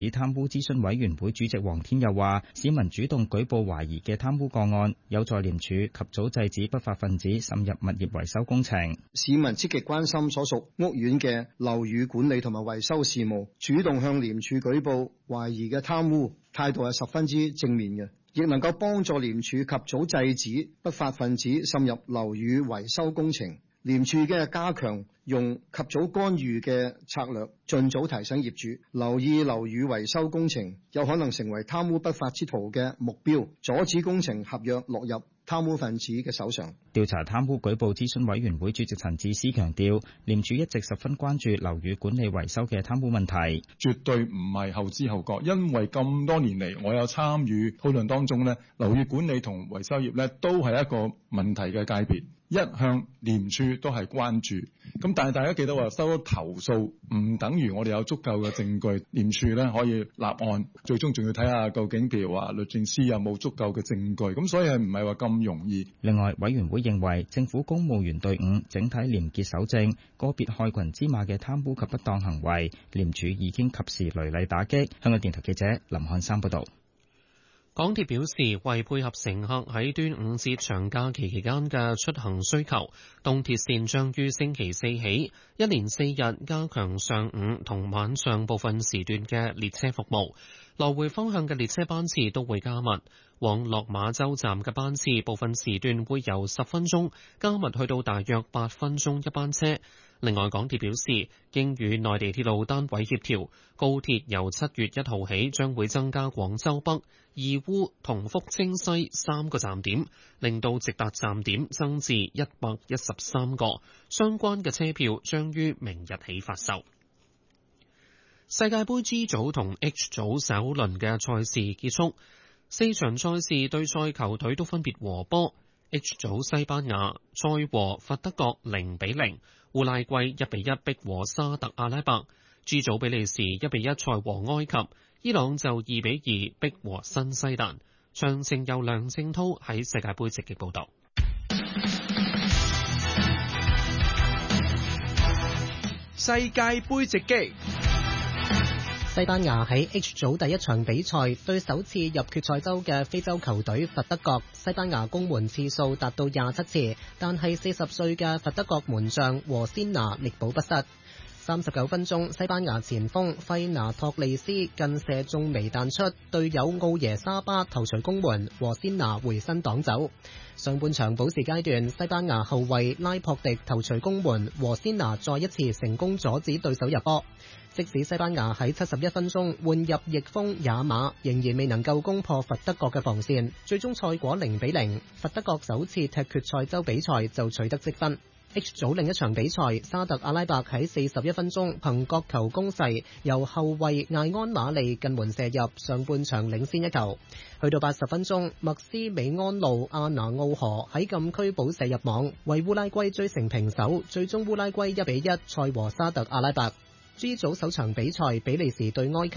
以貪污諮詢委員會主席黃天佑話：市民主動舉報懷疑嘅貪污個案，有助廉署及早制止不法分子滲入物業維修工程。 市民積極關心所屬屋苑嘅樓宇管理同埋維修事務，主動向廉署舉報懷疑嘅貪污，態度係十分之正面嘅，亦能夠幫助廉署及早制止不法分子滲入樓宇維修工程。廉署嘅加強用及早干預嘅策略，盡早提醒業主留意樓宇維修工程有可能成為貪污不法之徒嘅目標，阻止工程合約落入貪污分子嘅手上。 調查貪污舉報諮詢委員會主席陳智思強調，廉署一直十分關注樓宇管理維修嘅貪污問題， 絕對唔係後知後覺，因為咁多年嚟，我有參與討論當中呢，樓宇管理同維修業呢都係一個問題嘅界別。一向廉署都係關注，咁但係大家記得話收到投訴唔等於我哋有足夠嘅證據，廉署咧可以立案，最終仲要睇下究竟譬如話律政司有冇足夠嘅證據，咁所以係唔係話咁容易。 另外，委員會認為政府公務員隊伍整體廉潔守正，個別害群之馬嘅貪污及不當行為，廉署已經及時雷厲打擊。香港電台記者林漢山報導。 港鐵表示，為配合乘客喺端午節長假期期間嘅出行需求，東鐵線將於星期四起，一連4日加強上午同晚上部分時段嘅列車服務，來回方向嘅列車班次都會加密。往落馬洲站嘅班次部分時段會由10分鐘加密去到大約8分鐘一班車。另外，港鐵表示，經與內地鐵路單位協調，高鐵由7月1號起將會增加廣州北、義烏同福清西3個站點，令到直達站點增至113個。相關嘅車票將於明日起發售。世界盃 G 組同 H 組首輪嘅賽事結束，4場賽事對賽球隊都分別和波。H 組西班牙賽和佛得角0-0，烏拉圭1-1逼和沙特阿拉伯。G 組比利時1-1賽和埃及，伊朗就2-2逼和新西蘭。詳情由梁正濤喺世界盃直擊報道。 世界盃直擊。 西班牙喺 H 組第一場比賽對首次入決賽周嘅非洲球隊佛得角，西班牙攻門次數達到27次，但係40歲嘅佛得角門將和仙拿力保不失。39分鐘，西班牙前鋒費拿托利斯近射中楣彈出，隊友奧耶沙巴頭槌攻門，和仙拿回身擋走。上半場補時階段，西班牙後衛拉珀迪頭槌攻門，和仙拿再一次成功阻止對手入波。即使西班牙喺71分鐘換入翼鋒也馬，仍然未能夠攻破佛得角嘅防線，最終賽果0-0。佛得角首次踢決賽周比賽就取得積分。H 組另一場比賽，沙特阿拉伯喺41分鐘憑角球攻勢，由後衛艾安馬利近門射入，上半場領先1球。去到80分鐘，麥斯美安路阿拿奧河喺禁區補射入網，為烏拉圭追成平手，最終烏拉圭1-1賽和沙特阿拉伯。G 組首場比賽，比利時對埃及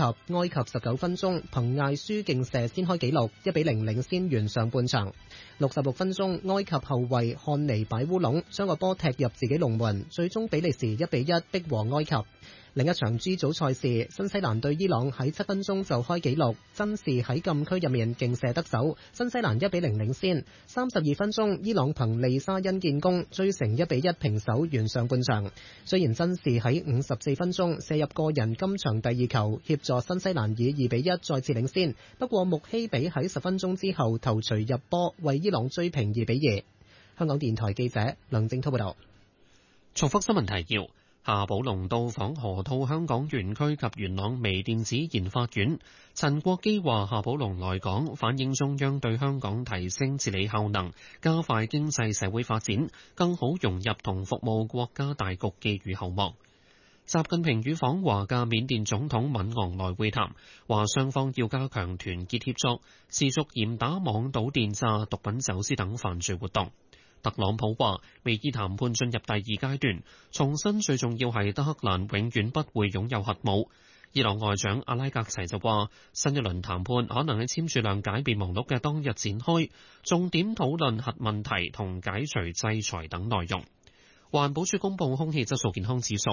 19分鐘憑艾舒勁射先開紀錄，1-0領先完上半場。66分鐘，埃及後衛漢尼擺烏龍，將個波踢入自己龍門，最終比利時1-1逼和埃及。另一場 G 組賽事，新西蘭對伊朗喺7分鐘就開紀錄，真士喺禁區入面勁射得手，新西蘭1-0領先。32分鐘，伊朗憑利沙恩建功，追成1-1平手完上半場。雖然真士喺54分鐘射入個人今場第2球，協助新西蘭以2-1再次領先，不過穆希比喺10分鐘之後頭槌入波，為伊朗追平2-2。香港電台記者梁正濤報道。 重複新聞提要。夏寶龍到訪河套香港園區及元朗微電子研發院。陳國基話：夏寶龍來港反映中央對香港提升治理效能、加快經濟社會發展、更好融入同服務國家大局寄予厚望。習近平與訪華嘅緬甸總統敏昂萊會談，話雙方要加強團結協作，持續嚴打網賭電詐、毒品走私等犯罪活動。特朗普話：美伊談判進入第2階段，重申最重要係德黑蘭永遠不會擁有核武。伊朗外長阿拉格齊就話：新一輪談判可能喺簽署諒解備忘錄嘅當日展開，重點討論核問題同解除制裁等內容。環保署公布空氣質素健康指數，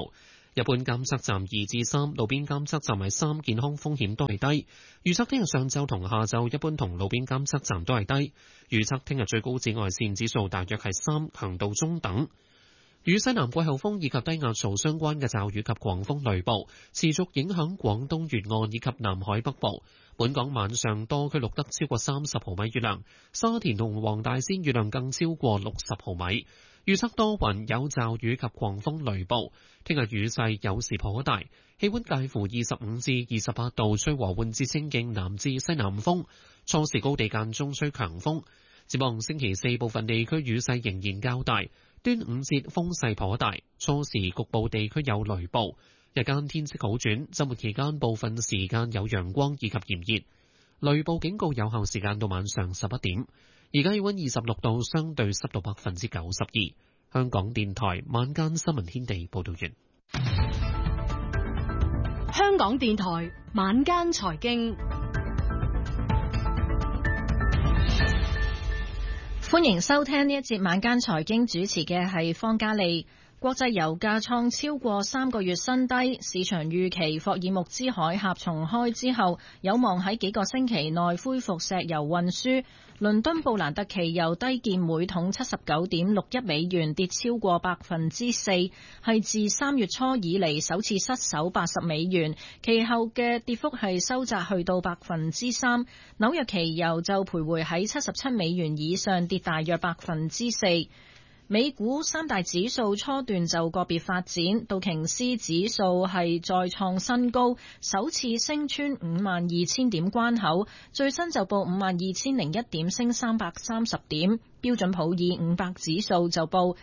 一般監測站2至3，路邊監測站係3，健康風險都係低。預測聽日上晝同下晝一般同路邊監測站都係低。預測聽日最高紫外線指數大約係3，強度中等。與西南季候風以及低壓槽相關嘅驟雨及狂風雷暴持續影響廣東沿岸以及南海北部。本港晚上多區錄得超過30毫米雨量，沙田同黃大仙雨量更超過60毫米。預測多雲有驟雨及狂風雷暴，聽日雨勢有時頗大，氣溫介乎25至28度，吹和緩至清勁南至西南風，初時高地間中吹強風。展望星期四部分地區雨勢仍然較大，端午節風勢頗大，初時局部地區有雷暴，日間天色好轉，週末期間部分時間有陽光以及炎熱，雷暴警告有效時間到晚上11點。而家氣溫26度，相對濕度92%。香港電台晚間新聞天地報道完。 香港電台晚間財經， 歡迎收聽呢一節晚間財經，主持嘅係方嘉利。國際油價創超過3個月新低，市場預期霍爾木茲海峽重開之後，有望喺幾個星期內恢復石油運輸。倫敦布蘭特期油低見每桶79.61美元，跌超過4%，係自3月初以嚟首次失守80美元。其後嘅跌幅係收窄去到3%。紐約期油就徘徊喺77美元以上，跌大約4%。美股三大指數初段就個別發展，道瓊斯指數係再創新高，首次升穿52,000點關口，最新就報52,001點，升330點。標準普爾500指數就報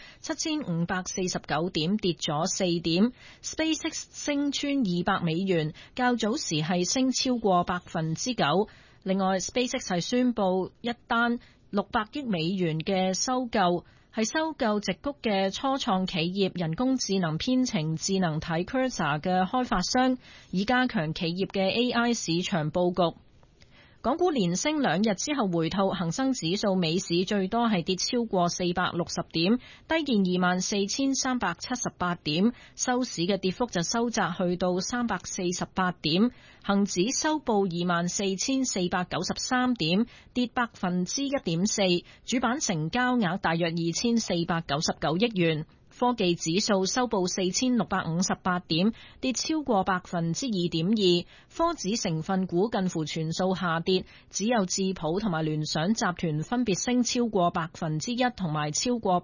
7,549點，跌咗4點。SpaceX 升穿200美元，較早時係升超過9%。另外 ，SpaceX 係宣布一單600億美元嘅收購。係收購矽谷嘅初創企業人工智能編程智能體 Cursor 嘅開發商，以加強企業嘅 AI 市場佈局。港股連升2日之後回吐，恒生指數尾市最多係跌超過460點，低見24,378點，收市嘅跌幅就收窄去到348點，恒指收報24,493點，跌1.4%，主板成交額大約2,499億元。科技指數收報4,658點，跌超過2.2%。科指成分股近乎全數下跌，只有智譜同埋聯想集團分別升超過1%同埋超過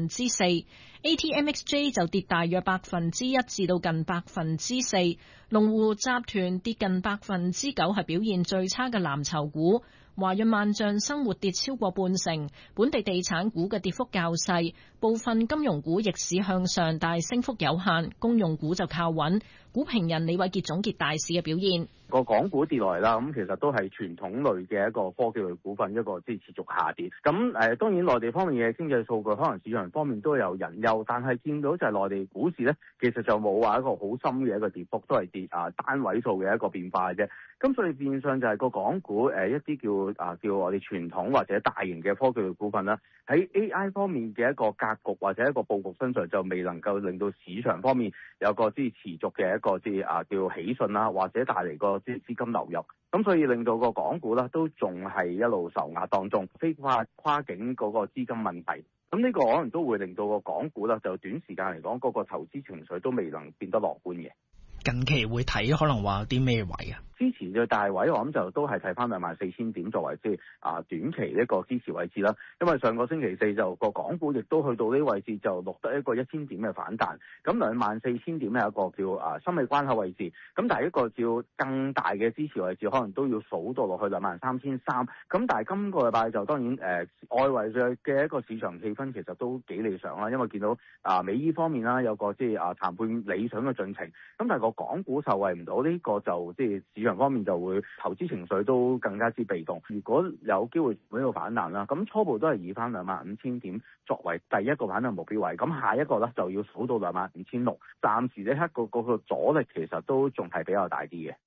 4%。ATMXJ 就跌大約1%至到近4%。龍湖集團跌近9%，係表現最差嘅藍籌股。華潤萬象生活跌超過半成，本地地產股嘅跌幅較細，部分金融股逆市向上，但係升幅有限，公用股就靠穩。股評人李偉傑總結大市嘅表現。 個港股跌落嚟啦，咁其實都係傳統類嘅一個科技類股份一個即係持續下跌。咁當然內地方面嘅經濟數據可能市場方面都有隱憂，但係見到就係內地股市咧，其實就冇話一個好深嘅一個跌幅，都係跌單位數嘅一個變化嘅啫。咁所以變相就係個港股一啲叫我哋傳統或者大型嘅科技類股份啦，喺 AI 方面嘅一個格局或者一個佈局身上就未能夠令到市場方面有個即係持續嘅一個即係叫喜訊啦，或者帶嚟個即係資金流入。咁所以令到個港股啦都仲係一路受壓當中，非跨境嗰個資金問題。咁呢個可能都會令到個港股啦就短時間嚟講嗰個投資情緒都未能變得樂觀嘅。 近期會睇可能話有啲咩位啊？ 之前嘅大位我諗就都係睇翻24,000點作為即係短期一個支持位置啦。因為上個星期四就個港股亦都去到呢位置就錄得一個1000點嘅反彈。咁24,000點係一個叫心理關口位置。咁但係一個叫更大嘅支持位置，可能都要數到落去23,300。咁但係今個禮拜就當然外圍嘅一個市場氣氛其實都幾理想啦，因為見到美伊方面啦有個即係談判理想嘅進程。咁但係個港股受惠唔到呢個就即係市場方面就會投資情緒都更加之被動。如果有機會喺度反彈啦，咁初步都係以翻25,000點作為第一個反彈目標位。咁下一個咧就要數到25,600。暫時呢刻個阻力其實都仲係比較大啲嘅。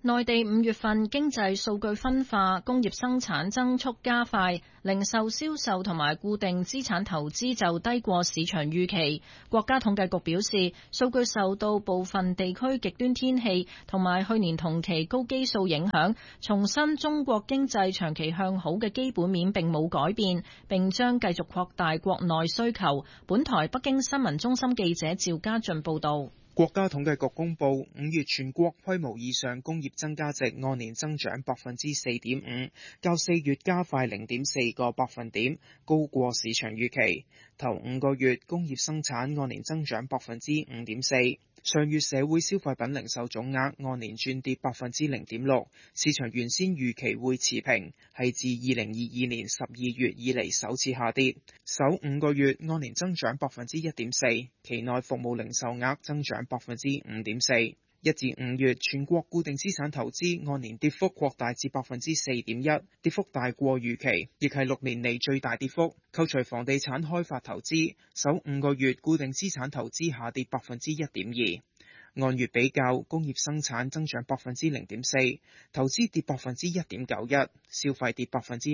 內地5月份經濟數據分化，工業生產增速加快，零售銷售同埋固定資產投資就低過市場預期。國家統計局表示，數據受到部分地區極端天氣同埋去年同期高基數影響，重申中國經濟長期向好嘅基本面並冇改變，並將繼續擴大國內需求。本台北京新聞中心記者趙家俊報道。 國家統計局公布5月全國規模以上工業增加值按年增長4.5%，較4月加快0.4個百分點，高過市場預期。頭5個月工業生產按年增長5.4%。上月社會消費品零售總額按年轉跌0.6%，市場原先預期會持平，係自2022年12月以嚟首次下跌。首5個月按年增長1.4%，期內服務零售額增長5.4%。1至5月全國固定資產投資按年跌幅擴大至4.1%，跌幅大過預期，亦係6年嚟最大跌幅。扣除房地產開發投資，首5個月固定資產投資下跌1.2%。按月比較，工業生產增長0.4%，投資跌1.91%，消費跌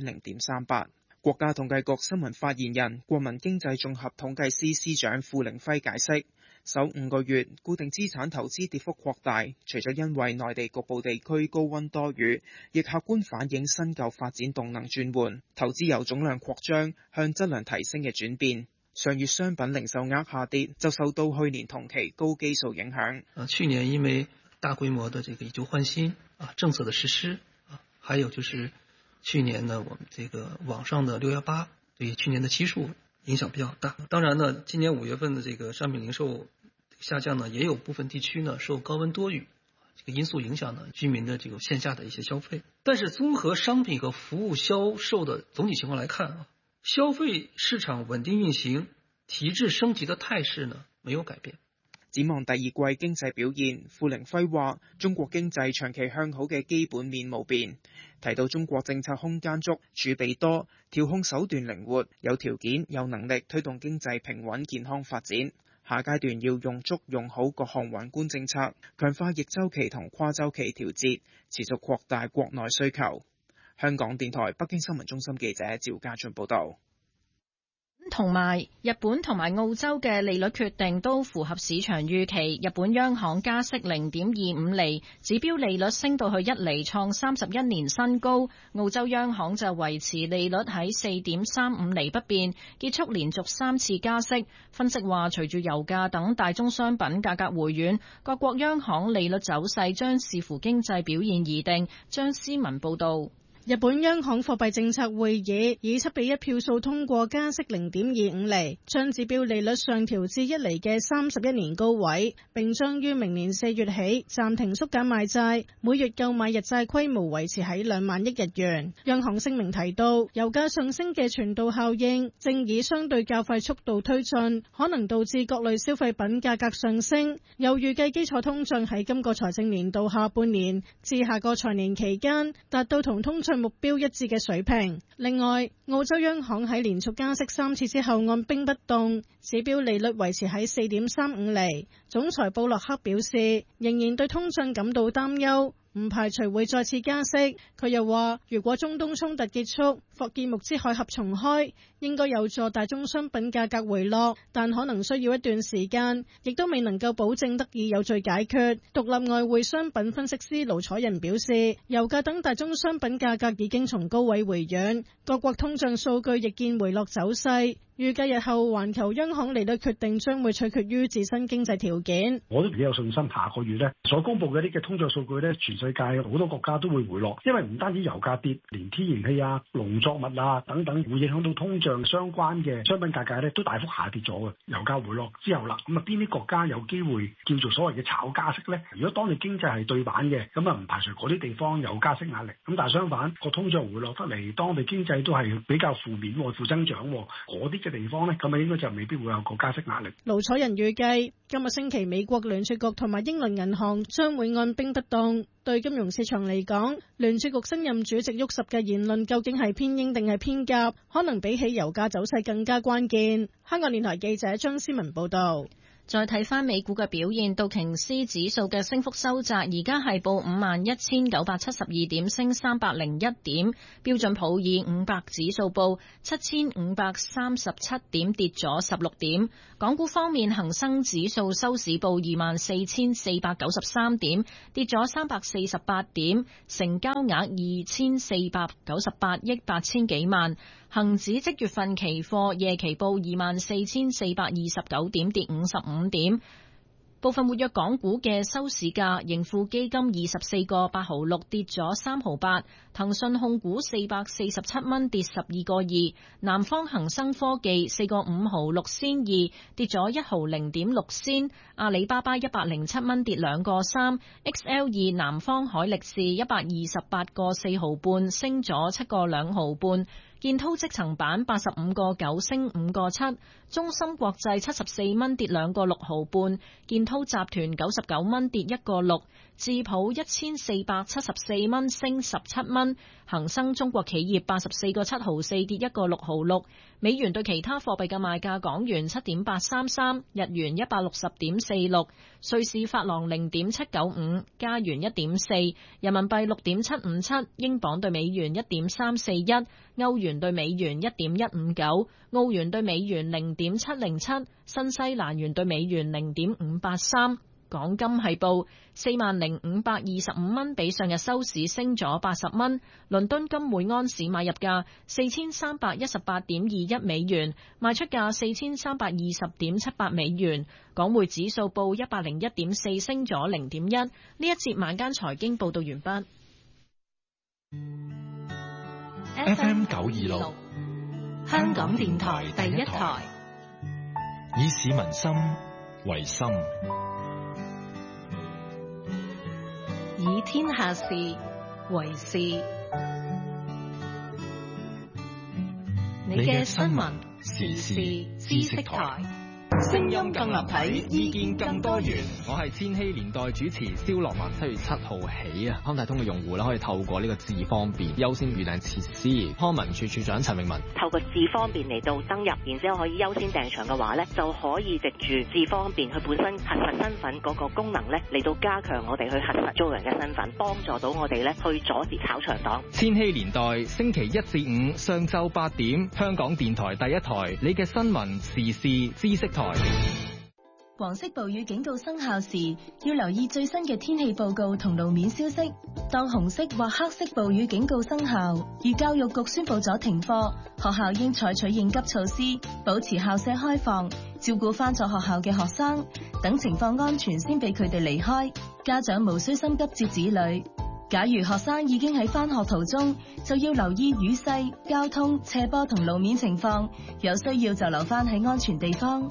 0.38%。國家統計局新聞發言人、國民經濟綜合統計司司長傅凌輝解釋，首5個月固定資產投資跌幅擴大，除咗因為內地局部地區高溫多雨，亦客觀反映新舊發展動能轉換，投資由總量擴張向質量提升嘅轉變。上月商品零售額下跌，就受到去年同期高基數影響。 去年因為大規模的這個以舊換新政策的實施還有就是去年呢，我們這個網上的618對去年的基數影響比較大。當然呢，今年5月份的這個商品零售下降呢，也有部分地區呢受高溫多雨這個因素影響呢，居民的這個線下的一些消費。但是綜合商品和服務銷售的總體情況來看消費市場穩定運行、提質升級的態勢呢沒有改變。 展望第二季經濟表現，傅凌輝話：中國經濟長期向好嘅基本面冇變，提到中國政策空間足、儲備多、調控手段靈活，有條件、有能力推動經濟平穩健康發展。下階段要用足用好各項宏觀政策，強化逆周期同跨周期調節，持續擴大國內需求。香港電台北京新聞中心記者趙家俊報道。 同埋日本同埋澳洲嘅利率決定都符合市場預期。日本央行加息0.25厘，指標利率升到去1厘，創31年新高。澳洲央行就維持利率喺4.35厘不變，結束連續3次加息。分析話，隨住油價等大宗商品價格回軟，各國央行利率走勢將視乎經濟表現而定。張思文報道。 日本央行貨幣政策會議以7-1票數通過加息0.25厘，將指標利率上調至1厘嘅31年高位，並將於明年4月起暫停縮減買債，每月購買日債規模維持喺2萬億日元。央行聲明提到，油價上升嘅傳導效應正以相對較快速度推進，可能導致各類消費品價格上升。又預計基礎通脹喺今個財政年度下半年至下個財年期間達到同通脹目標一致嘅水平。另外，澳洲央行喺連續加息3次之後按兵不動，指標利率維持喺4.35厘。總裁布洛克表示，仍然對通脹感到擔憂，唔排除會再次加息。佢又話，如果中東衝突結束，霍爾木茲海峽重開，應該有助大宗商品價格回落，但可能需要一段時間，亦都未能夠保證得以有序解決。獨立外匯商品分析師盧楚仁表示，油價等大宗商品價格已經從高位回軟，各國通脹數據亦見回落走勢。預計日後環球央行利率決定將會取決於自身經濟條件。 我都幾有信心，下個月咧所公布嘅啲嘅通脹數據咧，全世界好多國家都會回落，因為唔單止油價跌，連天然氣啊、農作物啊等等，會影響到通脹相關嘅商品價格咧，都大幅下跌咗嘅。油價回落之後啦，咁啊邊啲國家有機會叫做所謂嘅炒加息咧？如果當你經濟係對版嘅，咁啊唔排除嗰啲地方有加息壓力。咁但係相反，個通脹回落得嚟，當地經濟都係比較負面、負增長嗰啲嘅地方咧，咁啊應該就未必會有個加息壓力。 盧楚仁預計今個星期美國聯儲局同埋英倫銀行將會按兵不動。對金融市場嚟講，聯儲局新任主席沃什嘅言論究竟係偏鷹定係偏鴿，可能比起油價走勢更加關鍵。香港電台記者張思文報道。 再睇翻美股嘅表現，道瓊斯指數嘅升幅收窄，而家係報51,972點，升301點。標準普爾500指數報7,537點，跌咗16點。港股方面，恒生指數收市報24,493點，跌咗348點，成交額2,498億8千幾萬。恒指即月份期貨夜期報24,429點，跌55點。部分活躍港股嘅收市價，盈富基金24個8毫6跌咗3毫8，騰訊控股447蚊跌12個2，南方恒生科技4個5毫6仙2跌咗1毫0.6仙，阿里巴巴107蚊跌2個3 ，XL2 南方海力士128個4毫半升咗7個2毫半。建滔積層板85個9升5個7，中芯國際74蚊跌2個6毫半，建滔集團99蚊跌1個6，智普1474蚊升17蚊，恒生中國企業84個7毫4跌1個6毫6。美元對其他貨幣嘅賣價：港元7.833，日元160.46，瑞士法郎0.795，加元1.4，人民幣6.757，英鎊對美元1.341，歐元對美元1.159，澳元對美元0.707，新西蘭元對美元0.583。港金係報40,525蚊，比上日收市升咗80蚊。倫敦金每安士買入價4318.21美元，賣出價4320.78美元。港匯指數報101.4，升咗0.1。呢一節晚間財經報道完畢。 FM 926，香港電台第一台，以市民心為心， 以天下事為事。你嘅新聞時事知識台， 聲音更立體，意見更多元。我係千禧年代主持蕭樂文。7月7號起啊，康泰通嘅用戶咧可以透過呢個智方便優先預訂設施。康文署署長陳永文透過智方便嚟到登入，然之後可以優先訂場嘅話咧，就可以藉住智方便佢本身核實身份嗰個功能咧，嚟到加強我哋去核實租人嘅身份，幫助到我哋咧去阻截炒場黨。 千禧年代星期1至5上晝8點，香港電台第一台，你嘅新聞時事知識台。 黃色暴雨警告生效時，要留意最新嘅天氣報告同路面消息。當紅色或黑色暴雨警告生效，而教育局宣布咗停課，學校應採取應急措施，保持校舍開放，照顧返咗學校嘅學生，等情況安全先俾佢哋離開。家長無需心急接子女。假如學生已經喺返學途中，就要留意雨勢、交通、斜坡同路面情況，有需要就留返喺安全地方。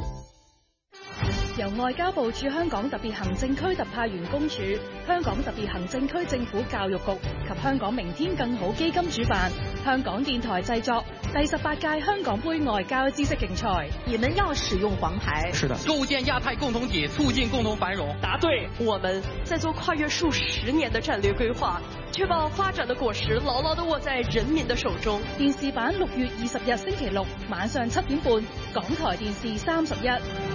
由外交部駐香港特別行政區特派員公署、香港特別行政區政府教育局及香港明天更好基金主辦，香港電台製作第18屆香港杯外交知識競賽。 你們要使用黃牌。 是的。 構建亞太共同體，促進共同繁榮。 答對。我們在做跨越數十年的戰略規劃，確保發展的果實牢牢地握在人民的手中。 電視版6月20日星期六晚上7點半，港台電視31。